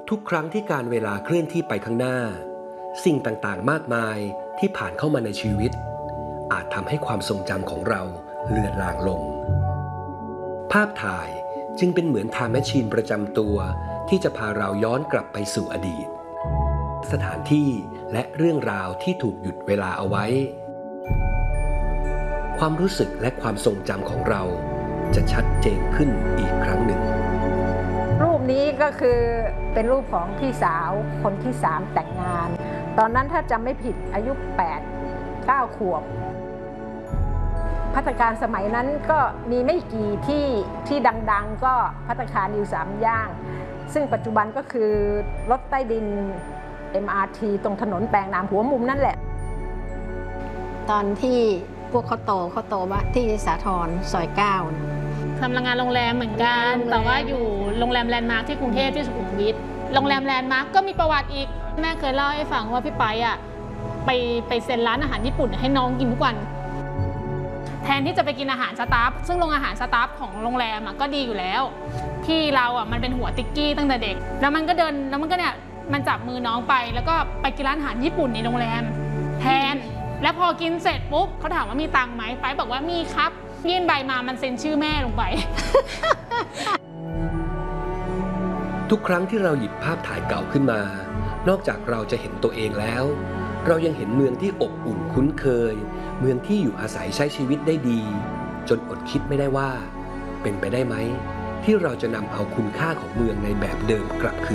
ทุกครั้งที่การเวลาเคลื่อนที่ไปข้างหน้าสิ่งต่างๆมากมายที่ผ่านเข้ามาในชีวิตอาจทำให้ความทรงจำของเราเลือนลางลงภาพถ่ายจึงเป็นเหมือนไทม์แมชชีนประจำตัวที่จะพาเราย้อนกลับไปสู่อดีตสถานที่และเรื่องราวที่ถูกหยุดเวลาเอาไว้ความรู้สึกและความทรงจำของเราจะชัดเจนขึ้นอีกครั้งหนึ่งรูปนี้ก็คือเป็นรูปของพี่สาวคนที่3แต่งงานตอนนั้นถ้าจำไม่ผิดอายุ8-9 ขวบภัตตาคารสมัยนั้นก็มีไม่กี่ที่ดังๆก็ภัตตาคารนิว3 ย่างซึ่งปัจจุบันก็คือรถใต้ดิน MRT ตรงถนนแปลงนามหัวมุมนั่นแหละตอนที่พวกเขาโตมาที่สาทรซอย9 ทำงานโรงแรมเหมือนกันแต่ว่าอยู่โรงแรมแลนด์มาร์คที่กรุงเทพที่สุขุมวิทโรงแรมแลนด์มาร์คก็มีประวัติอีกแม่เคยเล่าให้ฟังว่าพี่ไปไปเซ็นร้านอาหารญี่ปุ่นให้น้องกินทุกวันแทนที่จะไปกินอาหารสตาฟซึ่งโรงอาหารสตาฟของโรงแรมก็ดีอยู่แล้วพี่เรามันเป็นหัวติ๊กกี้ตั้งแต่เด็กแล้วมันก็เดินแล้วมันก็เนี่ยมันจับมือน้องไปแล้วก็ไปกินร้านอาหารญี่ปุ่นในโรงแรมแทนแล้วพอกินเสร็จปุ๊บเขาถามว่ามีตังค์ไหมไปบอกว่ามีครับยื่นใบมามันเซ็นชื่อแม่ลงไปทุกครั้งที่เราหยิบภาพถ่ายเก่าขึ้นมานอกจากเราจะเห็นตัวเองแล้วเรายังเห็นเมืองที่อบอุ่นคุ้นเคยเมืองที่อยู่อาศัยใช้ชีวิตได้ดีจนอดคิดไม่ได้ว่าเป็นไปได้ไหมที่เราจะนำเอาคุณค่าของเมืองในแบบเดิมกลับคืน